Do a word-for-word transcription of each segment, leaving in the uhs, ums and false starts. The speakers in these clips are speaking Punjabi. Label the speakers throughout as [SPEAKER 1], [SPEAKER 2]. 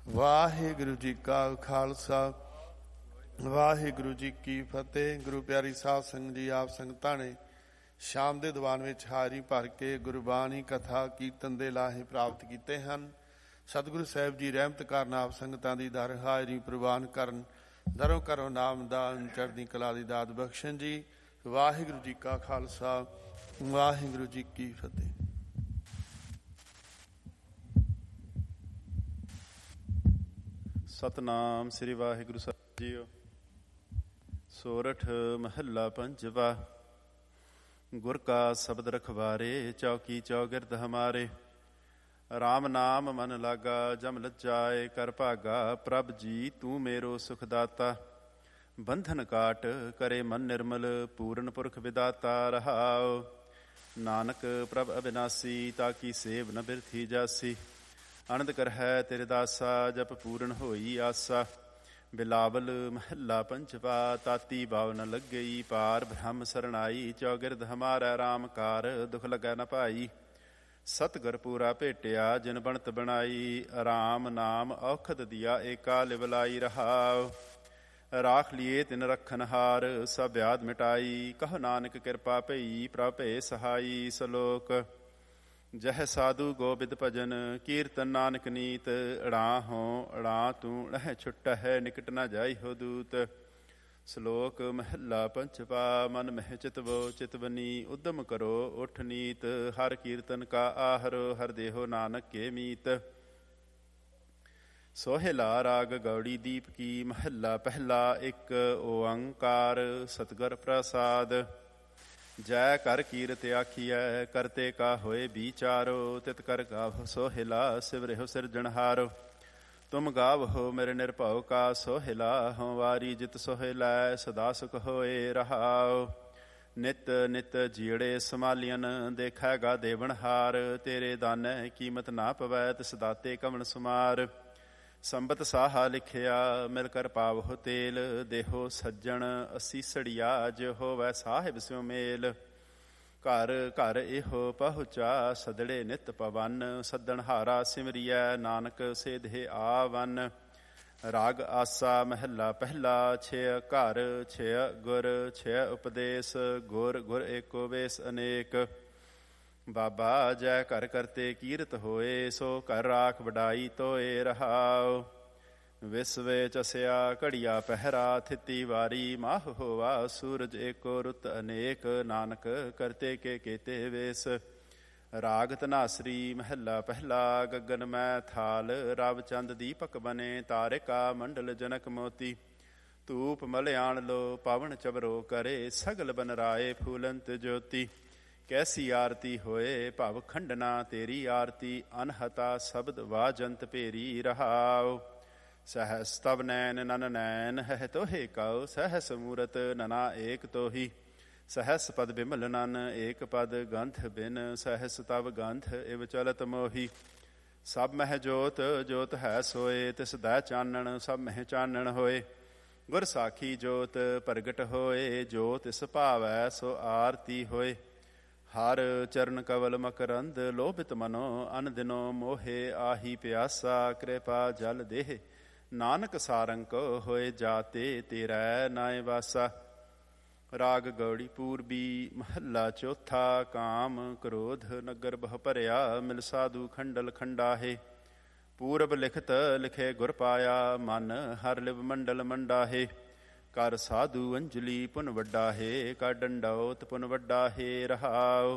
[SPEAKER 1] ਵਾਹਿਗੁਰੂ ਜੀ ਕਾ ਖਾਲਸਾ ਵਾਹਿਗੁਰੂ ਜੀ ਕੀ ਫਤਿਹ। ਗੁਰੂ ਪਿਆਰੀ ਸਾਧ ਸੰਗਤ ਜੀ, ਆਪ ਸੰਗਤਾਂ ਨੇ ਸ਼ਾਮ ਦੇ ਦੀਵਾਨ ਵਿੱਚ ਹਾਜ਼ਰੀ ਭਰ ਕੇ ਗੁਰਬਾਣੀ ਕਥਾ ਕੀਰਤਨ ਦੇ ਲਾਹੇ ਪ੍ਰਾਪਤ ਕੀਤੇ ਹਨ। ਸਤਿਗੁਰੂ ਸਾਹਿਬ ਜੀ ਰਹਿਮਤ ਕਰਨ, ਆਪ ਸੰਗਤਾਂ ਦੀ ਦਰ ਹਾਜ਼ਰੀ ਪ੍ਰਵਾਨ ਕਰਨ, ਦਰੋਂ ਕਰੋ ਨਾਮ ਦਾਨ, ਚੜ੍ਹਦੀ ਕਲਾ ਦੀ ਦਾਤ ਬਖਸ਼ਣ ਜੀ। ਵਾਹਿਗੁਰੂ ਜੀ ਕਾ ਖਾਲਸਾ ਵਾਹਿਗੁਰੂ ਜੀ ਕੀ ਫਤਿਹ।
[SPEAKER 2] ਸਤਨਾਮ ਸ੍ਰੀ ਵਾਹਿਗੁਰੂ ਸਾਹਿਬ ਜੀਓ। ਸੋਰਠ ਮਹੱਲਾ ਪੰਜਵਾ। ਗੁਰ ਕਾ ਸ਼ਬਦ ਰਖਵਾਰੇ, ਚੌਕੀ ਚੌਗਿਰਦ ਹਮਾਰੇ। ਰਾਮ ਨਾਮ ਮਨ ਲਾਗਾ, ਜਮ ਲੱਜਾਏ ਕਰ ਭਾਗਾ। ਪ੍ਰਭ ਜੀ ਤੂੰ ਮੇਰੋ ਸੁਖ ਦਾਤਾ, ਬੰਧਨ ਕਾਟ ਕਰੇ ਮਨ ਨਿਰਮਲ। ਪੂਰਨ ਪੁਰਖ ਵਿਦਾਤਾ ਰਹਾਉ, ਨਾਨਕ ਪ੍ਰਭ ਅਬਿਨਾਸੀ। ਤਾਕੀ ਸੇਵ ਨ ਬਿਰਥੀ ਜਾਸੀ, ਅਨੰਦ ਕਰ ਹੈ ਤੇਰੇ ਦਾਸਾ। ਜਪ ਪੂਰਨ ਹੋਈ ਆਸਾ। ਬਿਲਾਵਲ ਮਹੱਲਾ ਪੰਜਵਾ। ਤਾਤੀ ਬਾਵ ਨ ਲੱਗਈ, ਪਾਰ ਬ੍ਰਹਮ ਸਰਣਾਈ। ਚੌਗਿਰਦ ਹਮਾਰਾ ਰਾਮ ਕਾਰ, ਦੁਖ ਲੱਗੈ ਨ ਭਾਈ। ਸਤਿਗੁਰ ਪੂਰਾ ਭੇਟਿਆ, ਜਿਨ ਬਣਤ ਬਣਾਈ। ਰਾਮ ਨਾਮ ਔਖਦ ਦੀਆ, ਏਕਾ ਲਿਵਲਾਈ ਰਹਾਉ। ਰਾਖ ਲੀਏ ਤਿਨ ਰਖਨ ਹਾਰ, ਸਭ ਵਿਆਦ ਮਿਟਾਈ। ਕਹੋ ਨਾਨਕ ਕਿਰਪਾ ਭਈ, ਪ੍ਰਭ ਭੇ ਸਹਾਈ। ਸਲੋਕ। ਜਹ ਸਾਧੂ ਗੋਬਿੰਦ ਭਜਨ, ਕੀਰਤਨ ਨਾਨਕ ਨੀਤ। ਅੜਾ ਹੋਂ ਅੜਾ ਤੂੰ, ਲਹਿ ਛੁੱਟ ਹੈ ਨਿਕਟ ਨਾ ਜਾਈ ਹੋ ਦੂਤ। ਸਲੋਕ ਮਹੱਲਾ ਪੰਜਵਾ। ਮਨ ਮਹਿ ਚਿਤਵੋ ਚਿਤਵਨੀ, ਉਦਮ ਕਰੋ ਉਠ ਨੀਤ। ਹਰ ਕੀਰਤਨ ਕਾ ਆਹਰੋ, ਹਰ ਦੇਹੋ ਨਾਨਕ ਕੇ ਮੀਤ। ਸੋਹਿਲਾ ਰਾਗ ਗੌੜੀ ਦੀਪ ਕੀ। ਮਹੱਲਾ ਪਹਿਲਾ। ਇੱਕ ਓੰਕਾਰ ਸਤਿਗੁਰ ਪ੍ਰਸਾਦ। ਜੈ ਕਰ ਕੀਰਤ ਆਖੀਐ, ਕਰਤੇ ਕਾ ਹੋਏ ਵਿਚਾਰੋ। ਤਿਤ ਕਰ ਗਾਵਹੁ ਸੋਹਿਲਾ, ਸਿਵਰਿਹੁ ਸਿਰਜਣਹਾਰੋ। ਤੁਮ ਗਾਵਹੁ ਮੇਰੇ ਨਿਰਭਉ ਕਾ ਸੋਹਿਲਾ। ਹਉ ਵਾਰੀ ਜਿਤ ਸੋਹਿਲੈ, ਸਦਾ ਸੁਖ ਹੋਏ ਰਹਾਉ। ਨਿਤ ਨਿਤ ਜੀੜੇ ਸਮਾਲੀਅਨ, ਦੇਖੈਗਾ ਦੇਵਨਹਾਰ। ਤੇਰੇ ਦਾਨੈ ਕੀਮਤ ਨਾ ਪਵੈ, ਤਿਸ ਦਾਤੇ ਕਵਣ ਸੁਮਾਰ। ਸੰਬਤ ਸਾਹਾ ਲਿਖਿਆ, ਮਿਲ ਕਰ ਪਾਵਹੁ ਤੇਲ। ਦੇਹੋ ਸੱਜਣ ਅਸੀਸੜੀਆ, ਜਿ ਹੋਵੈ ਸਾਹਿਬ ਸਿਉ ਮੇਲ। ਘਰ ਘਰ ਇਹੋ ਪਹੁੰਚਾ, ਸਦੜੇ ਨਿਤ ਪਵਨ। ਸੱਦਣ ਹਾਰਾ ਸਿਮਰੀਐ, ਨਾਨਕ ਸੇਧੇ ਆਵਨ। ਰਾਗ ਆਸਾ ਮਹੱਲਾ ਪਹਿਲਾ। ਛੇ ਘਰ ਛੇ ਗੁਰ, ਛੇ ਉਪਦੇਸ਼। ਗੁਰ ਗੁਰ ਏਕੋ ਵੇਸ ਅਨੇਕ। ਬਾਬਾ ਜੈ ਘਰ ਕਰਤੇ ਕੀਰਤ ਹੋਏ, ਸੋ ਘਰ ਰਾਖ ਵਡਾਈ ਤੋਏ ਰਹਾਉ। ਵਿਸਵੇ ਚਸਿਆ ਘੜੀਆ ਪਹਿਰਾ, ਥਿਤੀ ਵਾਰੀ ਮਾਹ ਹੋਵਾ। ਸੂਰਜ ਏਕੋ ਰੁੱਤ ਅਨੇਕ, ਨਾਨਕ ਕਰਤੇ ਕੇ ਕੇਤੇ ਵੇਸ। ਰਾਗ ਧਨਾਸਰੀ ਮਹੱਲਾ ਪਹਿਲਾ। ਗਗਨ ਮੈਂ ਥਾਲ, ਰਵ ਚੰਦ ਦੀਪਕ ਬਨੇ। ਤਾਰਿਕਾ ਮੰਡਲ ਜਨਕ ਮੋਤੀ। ਧੂਪ ਮਲਿਆਣ ਲੋ, ਪਵਨ ਚਵਰੋ ਕਰੇ। ਸਗਲ ਬਨ ਰਾਏ ਫੂਲੰਤ ਜੋਤੀ। ਕੈਸੀ ਆਰਤੀ ਹੋਏ, ਭਵ ਖੰਡਨਾ ਤੇਰੀ ਆਰਤੀ। ਅਨਹਤਾ ਸ਼ਬਦ ਵਾਜੰਤ ਭੇਰੀ ਰਹਾਉ। ਸਹਸ ਤਵ ਨੈਨ ਨਨ ਨੈਨ, ਹੈ ਤੋਹੇ ਕਉ। ਸਹਸ ਮੂਰਤ ਨਨਾ ਏਕ ਤੋਹੀ। ਸਹਸ ਪਦ ਬਿਮਲ ਨਨ, ਏਕ ਪਦ ਗੰਥ ਬਿਨ। ਸਹਸ ਤਵ ਗੰਥ ਇਵ ਚਲਤ ਮੋਹੀ। ਸਭ ਮਹਿ ਜੋਤ ਜੋਤ ਹੈ ਸੋਏ, ਤਿਸ ਦੈ ਚਾਨਣ ਸਭ ਮਹਿ ਚਾਨਣ ਹੋਏ। ਗੁਰ ਸਾਖੀ ਜੋਤ ਪ੍ਰਗਟ ਹੋਏ, ਜੋ ਤਿਸ ਭਾਵੈ ਸੋ ਆਰਤੀ ਹੋਏ। ਹਰ ਚਰਨ ਕਵਲ ਮਕਰੰਦ, ਲੋਭਿਤ ਮਨੋ ਅਨ ਦਿਨੋ ਮੋਹੇ। ਆਹੀ ਪਿਆਸਾ ਕਿਰਪਾ ਜਲ ਦੇਹ, ਨਾਨਕ ਸਾਰੰਗ ਹੋਏ ਜਾਤੇ। ਤੇਰੈ ਨਾਇ ਵਾਸਾ। ਰਾਗ ਗੌੜੀ ਪੂਰਬੀ ਮਹੱਲਾ ਚੌਥਾ। ਕਾਮ ਕ੍ਰੋਧ ਨਗਰ ਬਹੁ ਭਰਿਆ, ਮਿਲ ਸਾਧੂ ਖੰਡਲ ਖੰਡਾਹੇ। ਪੂਰਬ ਲਿਖਤ ਲਿਖੇ ਗੁਰ ਪਾਇਆ, ਮਨ ਹਰ ਲਿਵ ਮੰਡਲ ਮੰਡਾਹੇ। ਕਰ ਸਾਧੂ ਅੰਜਲੀ ਪੁਨ ਵੱਡਾ ਹੈ, ਕਰ ਡੰਡੌਤ ਪੁਨ ਵੱਡਾ ਹੈ ਰਹਾਉ।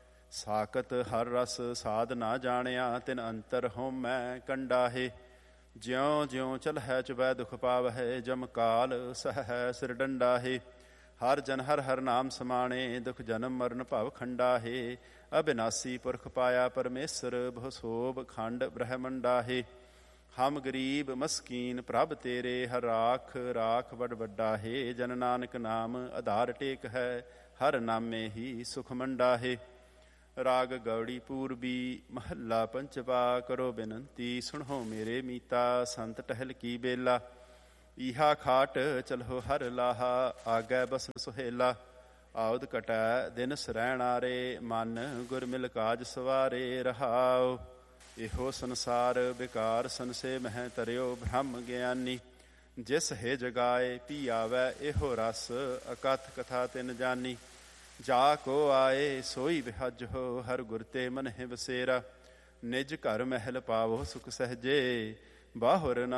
[SPEAKER 2] ਸਾਕਤ ਹਰ ਰਸ ਸਾਧ ਨਾ ਜਾਣਿਆ, ਤਿਨ ਅੰਤਰ ਹੋਮੈ ਕੰਡਾ ਹੈ। ਜਿਉਂ ਜਿਉਂ ਚਲਹਿ ਚੁਬੈ ਦੁਖ ਪਾਵਹਿ, ਜਮ ਕਾਲ ਸਹੈ ਸਿਰ ਡੰਡਾ ਹੈ। ਹਰ ਜਨ ਹਰ ਹਰ ਨਾਮ ਸਮਾਣੇ, ਦੁਖ ਜਨਮ ਮਰਨ ਭਵ ਖੰਡਾ ਹੈ। ਅਬਿਨਾਸੀ ਪੁਰਖ ਪਾਇਆ ਪਰਮੇਸ਼ਰ, ਬਹੁ ਸੋਭ ਖੰਡ ਬ੍ਰਹਮੰਡਾ ਹੈ। ਹਮ ਗਰੀਬ ਮਸਕੀਨ ਪ੍ਰਭ ਤੇਰੇ, ਹਰ ਰਾਖ ਰਾਖ ਵੱਡ ਵੱਡਾ ਹੈ। ਜਨ ਨਾਨਕ ਨਾਮ ਆਧਾਰ ਟੇਕ ਹੈ, ਹਰ ਨਾਮੇ ਹੀ ਸੁਖ ਮੰਡਾ ਹੈ। ਰਾਗ ਗੌੜੀ ਪੂਰਬੀ ਮਹੱਲਾ ਪੰਚਵਾ। ਕਰੋ ਬੇਨੰਤੀ ਸੁਣੋ ਮੇਰੇ ਮੀਤਾ, ਸੰਤ ਟਹਿਲ ਕੀ ਬੇਲਾ। ਈਹਾ ਖਾਟ ਚਲੋ ਹਰ ਲਾਹਾ, ਆਗੈ ਬਸਨ ਸੁਹੇਲਾ। ਆਉਦ ਕਟੈ ਦਿਨ ਸਰੈਣ ਆਰੇ, ਮਨ ਗੁਰ ਮਿਲ ਕਾਜ ਸਵਾਰੇ ਰਹਾਉ। ਇਹੋ ਸੰਸਾਰ ਬਿਕਾਰ ਸੰਸੇ ਮਹਿ ਤਰਿਓ ਬ੍ਰਹਮ ਗਿਆਨੀ। ਜਿਸ ਹੈ ਜਗਾਏ ਪੀ ਆਵੈ ਇਹੋ ਰਸ ਅਕਥ ਕਥਾ ਤਿਨ ਜਾਨੀ। ਜਾ ਕੋ ਆਏ ਸੋਈ ਬਿਹਜ ਹੋ ਹਰ ਗੁਰ ਤੇ ਮਨ ਹੈ ਬਸੇਰਾ। ਨਿਜ ਘਰ ਮਹਿਲ ਪਾਵੋ ਸੁਖ ਸਹਜੇ ਬਾਹੁਰ